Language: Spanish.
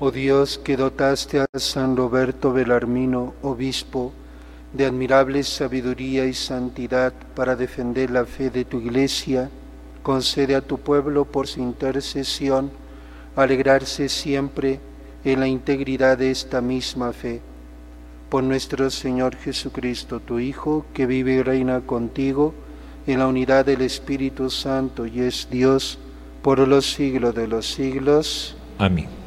Oh Dios, que dotaste a San Roberto Belarmino, obispo, de admirable sabiduría y santidad para defender la fe de tu Iglesia, concede a tu pueblo por su intercesión alegrarse siempre en la integridad de esta misma fe. Por nuestro Señor Jesucristo, tu Hijo, que vive y reina contigo en la unidad del Espíritu Santo y es Dios por los siglos de los siglos. Amén.